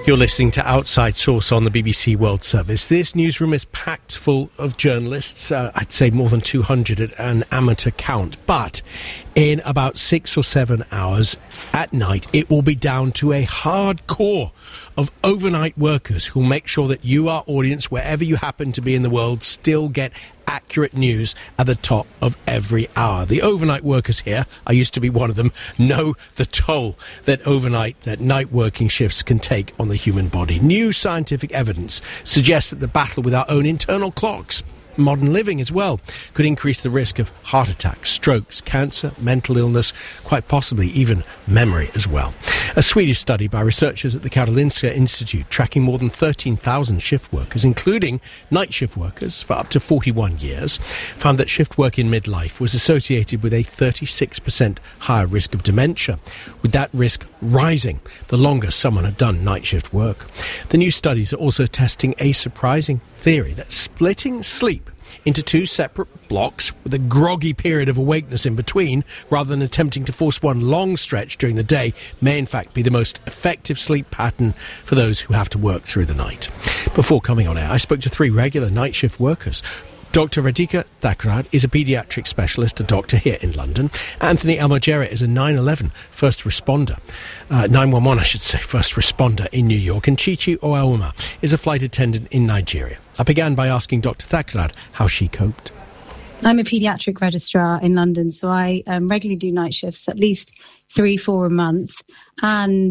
You're listening to Outside Source on the BBC World Service. This newsroom is packed full of journalists, I'd say more than 200 at an amateur count. But in about 6 or 7 hours at night, it will be down to a hard core of overnight workers who'll make sure that you, our audience, wherever you happen to be in the world, still get accurate news at the top of every hour. The overnight workers here, I used to be one of them, know the toll that night working shifts can take on the human body. New scientific evidence suggests that the battle with our own internal clocks, modern living as well, could increase the risk of heart attacks, strokes, cancer, mental illness, quite possibly even memory as well. A Swedish study by researchers at the Karolinska Institute, tracking more than 13,000 shift workers, including night shift workers for up to 41 years, found that shift work in midlife was associated with a 36% higher risk of dementia, with that risk rising the longer someone had done night shift work. The new studies are also testing a surprising theory that splitting sleep into 2 separate blocks with a groggy period of awakeness in between, rather than attempting to force one long stretch during the day, may in fact be the most effective sleep pattern for those who have to work through the night. Before coming on air, I spoke to 3 regular night shift workers. Dr. Radhika Thakrad is a paediatric specialist, a doctor here in London. Anthony Almojera is a 911 first responder, 911 I should say, first responder in New York. And Chichi Oauma is a flight attendant in Nigeria. I began by asking Dr. Thakrad how she coped. I'm a paediatric registrar in London, so I regularly do night shifts, at least 3-4 a month. And,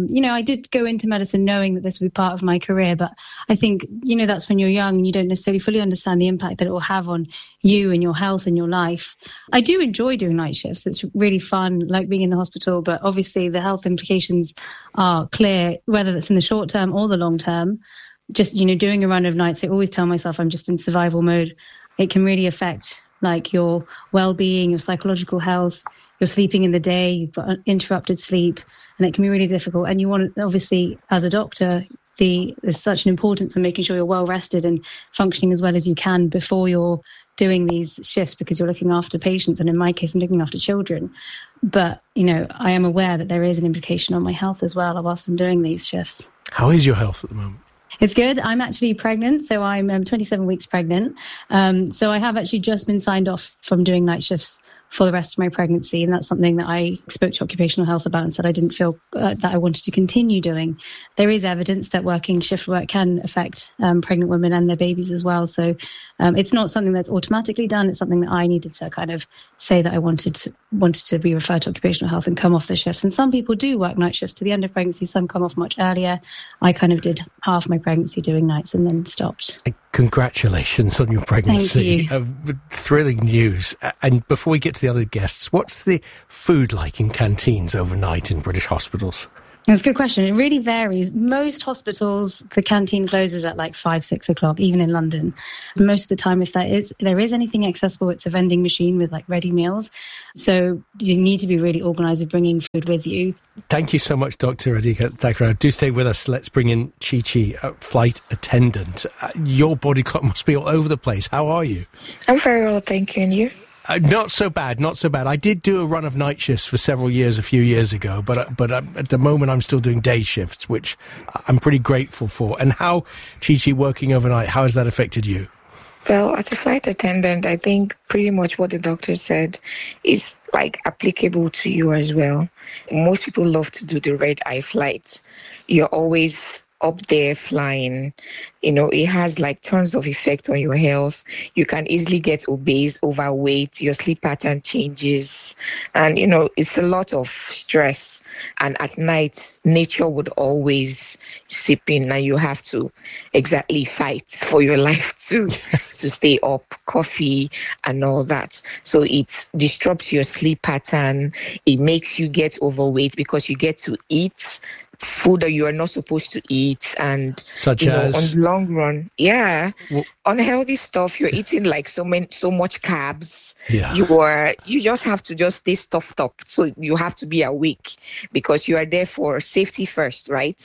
I did go into medicine knowing that this would be part of my career. But I think, that's when you're young and you don't necessarily fully understand the impact that it will have on you and your health and your life. I do enjoy doing night shifts. It's really fun, like being in the hospital. But obviously the health implications are clear, whether that's in the short term or the long term. Just, doing a run of nights, I always tell myself I'm just in survival mode. It can really affect your well-being, your psychological health. You're sleeping in the day, you've got interrupted sleep, and it can be really difficult. And you want, obviously, as a doctor, there's such an importance on making sure you're well rested and functioning as well as you can before you're doing these shifts, because you're looking after patients. And in my case, I'm looking after children. But, I am aware that there is an implication on my health as well whilst I'm doing these shifts. How is your health at the moment? It's good. I'm actually pregnant, so I'm 27 weeks pregnant. So I have actually just been signed off from doing night shifts for the rest of my pregnancy. And that's something that I spoke to occupational health about and said I didn't feel that I wanted to continue doing. There is evidence that working shift work can affect pregnant women and their babies as well. So it's not something that's automatically done. It's something that I needed to kind of say that I wanted to be referred to occupational health and come off the shifts. And some people do work night shifts to the end of pregnancy. Some come off much earlier. I kind of did half my pregnancy doing nights and then stopped. Congratulations on your pregnancy. Thank you. Thrilling news. And before we get to the other guests, what's the food like in canteens overnight in British hospitals? That's a good question. It really varies. Most hospitals, the canteen closes at like 5-6 o'clock, even in London. Most of the time, if there is anything accessible, it's a vending machine with like ready meals. So you need to be really organised with bringing food with you. Thank you so much, Dr. Radhika Thakrad. Do stay with us. Let's bring in Chichi, flight attendant. Your body clock must be all over the place. How are you? I'm very well, thank you. And you? Not so bad, not so bad. I did do a run of night shifts for several years, a few years ago, but at the moment I'm still doing day shifts, which I'm pretty grateful for. And how, Chichi, working overnight, how has that affected you? Well, as a flight attendant, I think pretty much what the doctor said is like applicable to you as well. Most people love to do the red-eye flights. You're always up there flying. It has like tons of effect on your health. You can easily get obese, overweight, your sleep pattern changes. And, it's a lot of stress. And at night, nature would always sip in and you have to exactly fight for your life to stay up, coffee and all that. So it disrupts your sleep pattern. It makes you get overweight because you get to eat food that you are not supposed to eat, and such as on the long run, unhealthy stuff. You're eating like so much carbs. Yeah. You just have to stay stuffed up. So you have to be awake because you are there for safety first, right?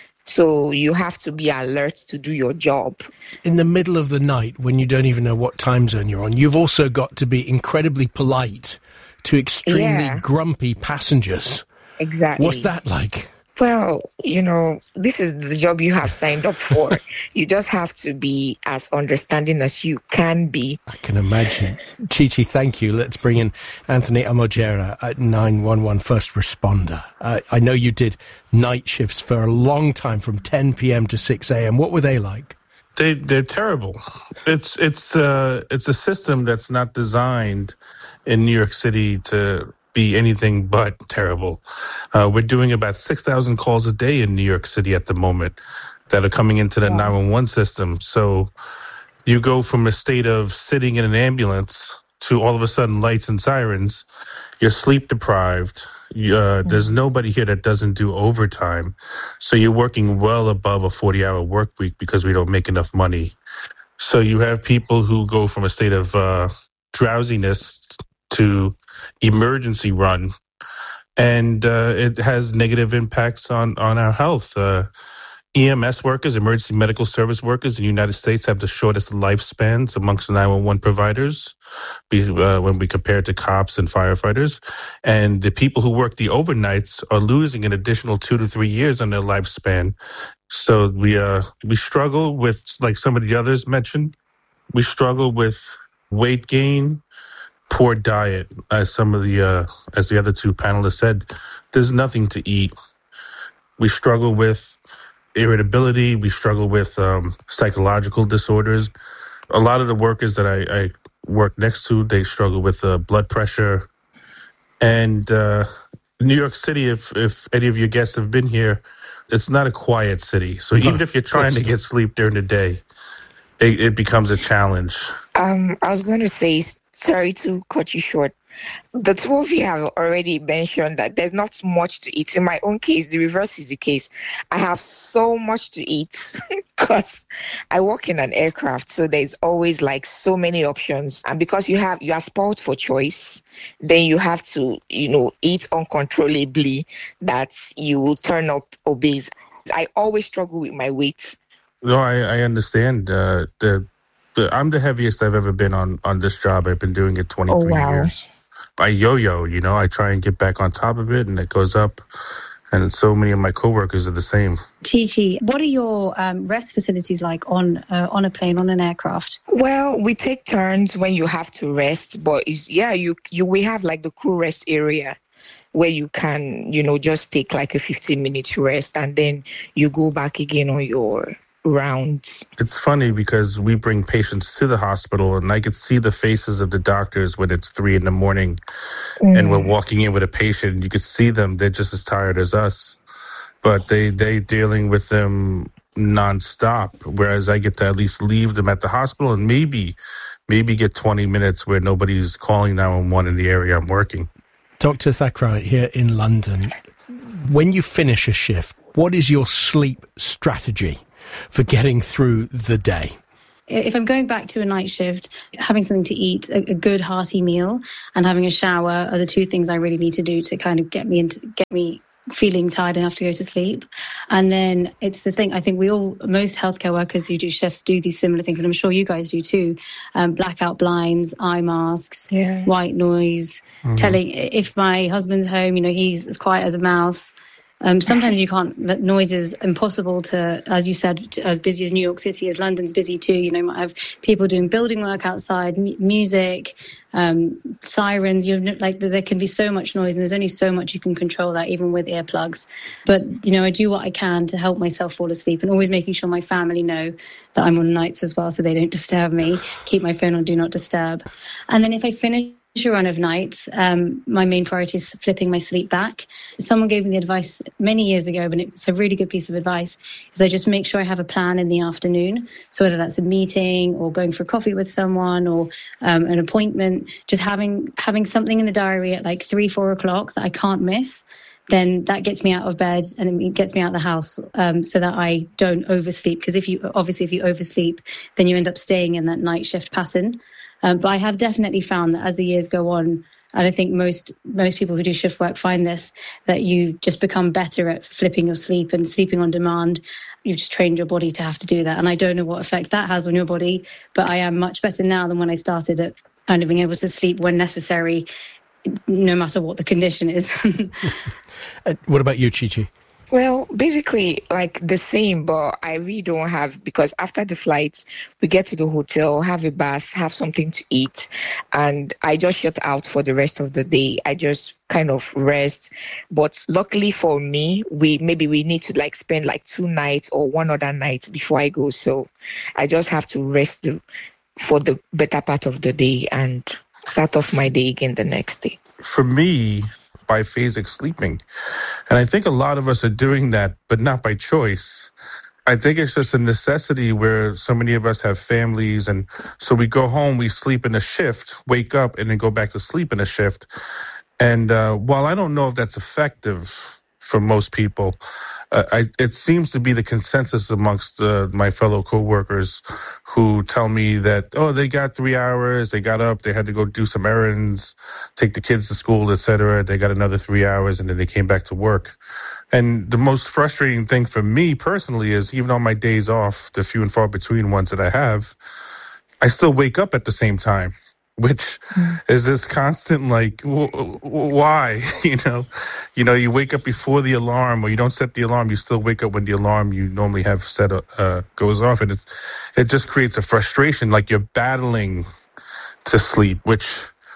So you have to be alert to do your job. In the middle of the night, when you don't even know what time zone you're on, you've also got to be incredibly polite to extremely grumpy passengers. Exactly. What's that like? Well, this is the job you have signed up for. You just have to be as understanding as you can be. I can imagine. Chi-Chi, thank you. Let's bring in Anthony Amojera at 911 First Responder. I know you did night shifts for a long time, from 10 p.m. to 6 a.m. What were they like? They're terrible. It's a system that's not designed in New York City to be anything but terrible. We're doing about 6,000 calls a day in New York City at the moment that are coming into the 911 system. So you go from a state of sitting in an ambulance to all of a sudden lights and sirens. You're sleep deprived. There's nobody here that doesn't do overtime. So you're working well above a 40-hour work week because we don't make enough money. So you have people who go from a state of drowsiness to emergency run, and it has negative impacts on our health. EMS workers, emergency medical service workers in the United States, have the shortest lifespans amongst the 911 providers when we compare it to cops and firefighters. And the people who work the overnights are losing an additional 2 to 3 years on their lifespan. So we struggle with, like some of the others mentioned, we struggle with weight gain, poor diet, as the other two panelists said. There's nothing to eat. We struggle with irritability. We struggle with psychological disorders. A lot of the workers that I work next to, they struggle with blood pressure. And New York City, if any of your guests have been here, it's not a quiet city. So even if you're trying to get sleep during the day, it becomes a challenge. I was going to say, sorry to cut you short. The two of you have already mentioned that there's not much to eat. In my own case, the reverse is the case. I have so much to eat because I work in an aircraft, so there's always like so many options. And because you are spoiled for choice, then you have to, eat uncontrollably that you will turn up obese. I always struggle with my weight. No, I understand. I'm the heaviest I've ever been on this job. I've been doing it 23 years. I yo-yo, I try and get back on top of it, and it goes up. And so many of my coworkers are the same. Chi-Chi, what are your rest facilities like on a plane, on an aircraft? Well, we take turns when you have to rest, but we have like the crew rest area where you can, just take like a 15-minute rest, and then you go back again on your rounds. It's funny because we bring patients to the hospital, and I could see the faces of the doctors when it's 3 a.m. and we're walking in with a patient. You could see them; they're just as tired as us, but they dealing with them nonstop. Whereas I get to at least leave them at the hospital and maybe get 20 minutes where nobody's calling 911 in the area I'm working. Dr. Thakral here in London. When you finish a shift, what is your sleep strategy for getting through the day? If I'm going back to a night shift, having something to eat, a good hearty meal, and having a shower are the two things I really need to do to kind of get me feeling tired enough to go to sleep. And then it's the thing, I think most healthcare workers who do shifts do these similar things, and I'm sure you guys do too. Blackout blinds, eye masks, white noise, telling if my husband's home, he's as quiet as a mouse. Sometimes you can't, that noise is impossible to, as you said, as busy as New York City is, London's busy too. You might have people doing building work outside, music, sirens. There can be so much noise, and there's only so much you can control that, even with earplugs. But, I do what I can to help myself fall asleep, and always making sure my family know that I'm on nights as well, so they don't disturb me. Keep my phone on Do Not Disturb. And then if I finish a run of nights, my main priority is flipping my sleep back. Someone gave me the advice many years ago, but it's a really good piece of advice, is I just make sure I have a plan in the afternoon. So whether that's a meeting or going for coffee with someone or an appointment, just having something in the diary at like 3-4 o'clock that I can't miss, then that gets me out of bed and it gets me out of the house, so that I don't oversleep. Because if you oversleep, then you end up staying in that night shift pattern. But I have definitely found that as the years go on, and I think most people who do shift work find this, that you just become better at flipping your sleep and sleeping on demand. You've just trained your body to have to do that. And I don't know what effect that has on your body, but I am much better now than when I started at kind of being able to sleep when necessary, no matter what the condition is. What about you, Chi-Chi? Well, basically, like the same, but I really don't have, because after the flights, we get to the hotel, have a bath, have something to eat, and I just shut out for the rest of the day. I just kind of rest. But luckily for me, we need to like spend like 2 nights or one other night before I go. So I just have to rest for the better part of the day and start off my day again the next day. For me, biphasic sleeping. And I think a lot of us are doing that, but not by choice. I think it's just a necessity where so many of us have families. And so we go home, we sleep in a shift, wake up, and then go back to sleep in a shift. And while I don't know if that's effective for most people, it seems to be the consensus amongst my fellow coworkers who tell me that, oh, they got 3 hours, they got up, they had to go do some errands, take the kids to school, etc. They got another 3 hours, and then they came back to work. And the most frustrating thing for me personally is, even on my days off, the few and far between ones that I have, I still wake up at the same time, which is this constant, like, why? You wake up before the alarm, or you don't set the alarm, you still wake up when the alarm you normally have set goes off. And it just creates a frustration, like you're battling to sleep, which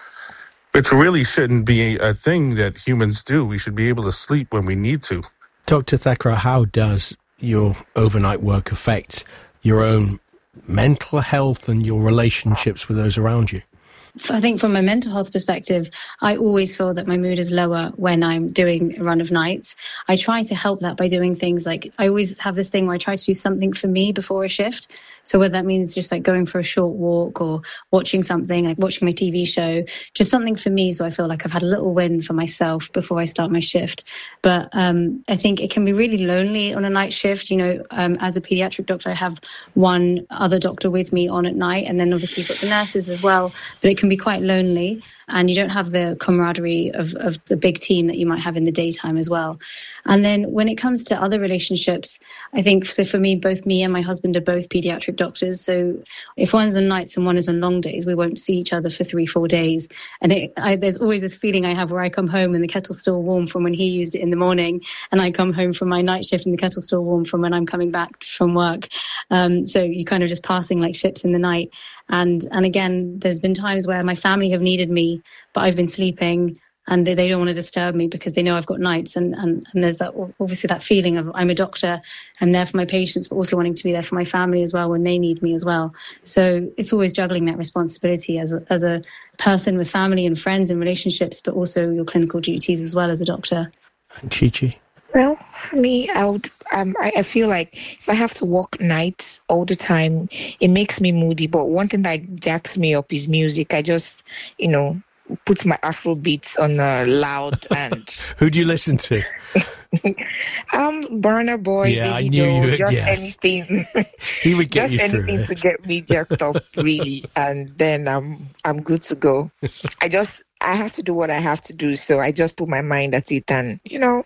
really shouldn't be a thing that humans do. We should be able to sleep when we need to. Dr. Thakral, how does your overnight work affect your own mental health and your relationships with those around you? I think from a mental health perspective, I always feel that my mood is lower when I'm doing a run of nights. I try to help that by doing things like, I always have this thing where I try to do something for me before a shift. So whether that means just like going for a short walk or watching something, like watching my TV show, just something for me. So I feel like I've had a little win for myself before I start my shift. But I think it can be really lonely on a night shift. As a pediatric doctor, I have one other doctor with me on at night. And then obviously you've got the nurses as well. But it can be quite lonely, and you don't have the camaraderie of the big team that you might have in the daytime as well. And then when it comes to other relationships, I think, so for me, both me and my husband are both pediatric doctors. So if one's on nights and one is on long days, we won't see each other for 3-4 days. And there's always this feeling I have where I come home and the kettle's still warm from when he used it in the morning, and I come home from my night shift and the kettle's still warm from when I'm coming back from work. So you're kind of just passing like ships in the night. And again, there's been times where my family have needed me, but I've been sleeping, and they don't want to disturb me because they know I've got nights. And there's that, obviously, that feeling of I'm a doctor, I'm there for my patients, but also wanting to be there for my family as well when they need me as well. So it's always juggling that responsibility as a person with family and friends and relationships, but also your clinical duties as well as a doctor. And Chi-Chi? Well, for me, I feel like if I have to work nights all the time, it makes me moody. But one thing that jacks me up is music. I just, put my Afro beats on loud and. Who do you listen to? Burna Boy, yeah, Davido, I knew you would, anything. He would get you through anything it. to get me jacked up, really, and then I'm good to go. I have to do what I have to do, so I just put my mind at it, and